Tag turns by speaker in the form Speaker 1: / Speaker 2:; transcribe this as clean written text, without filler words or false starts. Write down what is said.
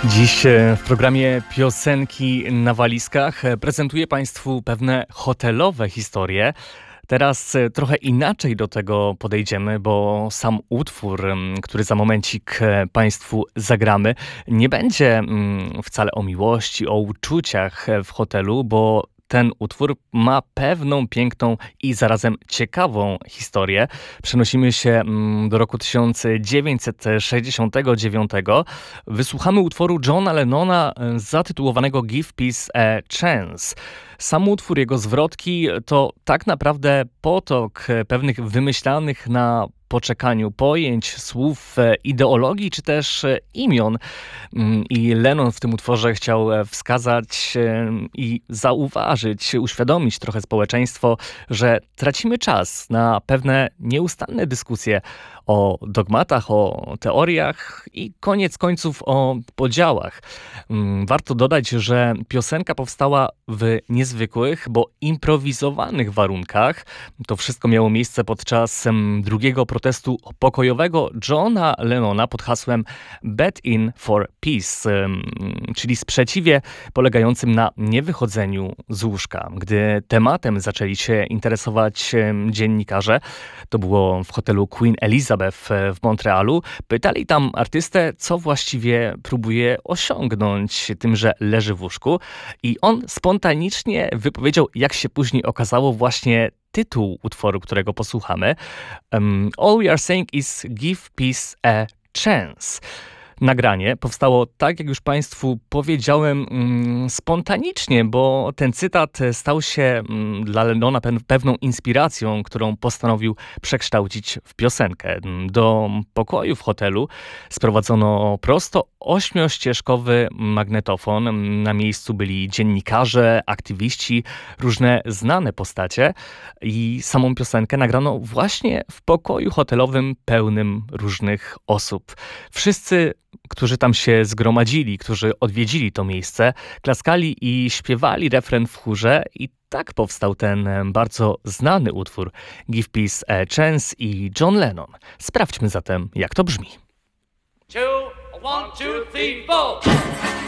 Speaker 1: Dziś w programie Piosenki na walizkach prezentuję Państwu pewne hotelowe historie. Teraz trochę inaczej do tego podejdziemy, bo sam utwór, który za momencik Państwu zagramy, nie będzie wcale o miłości, o uczuciach w hotelu, bo ten utwór ma pewną piękną i zarazem ciekawą historię. Przenosimy się do roku 1969. Wysłuchamy utworu Johna Lennona zatytułowanego Give Peace a Chance. Sam utwór, jego zwrotki to tak naprawdę potok pewnych wymyślanych na poczekaniu pojęć, słów, ideologii czy też imion. I Lennon w tym utworze chciał wskazać i zauważyć, uświadomić trochę społeczeństwo, że tracimy czas na pewne nieustanne dyskusje o dogmatach, o teoriach i koniec końców o podziałach. Warto dodać, że piosenka powstała w niezwykłych, bo improwizowanych warunkach. To wszystko miało miejsce podczas drugiego protestu pokojowego Johna Lennona pod hasłem "Bed in for Peace", czyli sprzeciwie polegającym na niewychodzeniu z łóżka. Gdy tematem zaczęli się interesować dziennikarze, to było w hotelu Queen Elizabeth w Montrealu, pytali tam artystę, co właściwie próbuje osiągnąć tym, że leży w łóżku, i on spontanicznie wypowiedział, jak się później okazało, właśnie tytuł utworu, którego posłuchamy. All we are saying is give peace a chance. Nagranie powstało, tak jak już Państwu powiedziałem, spontanicznie, bo ten cytat stał się dla Lennona pewną inspiracją, którą postanowił przekształcić w piosenkę. Do pokoju w hotelu sprowadzono prosto 8-ścieżkowy magnetofon. Na miejscu byli dziennikarze, aktywiści, różne znane postacie i samą piosenkę nagrano właśnie w pokoju hotelowym pełnym różnych osób. Wszyscy, którzy tam się zgromadzili, którzy odwiedzili to miejsce, klaskali i śpiewali refren w chórze i tak powstał ten bardzo znany utwór Give Peace a Chance i John Lennon. Sprawdźmy zatem, jak to brzmi.
Speaker 2: 2, 1, 2, 3, 4.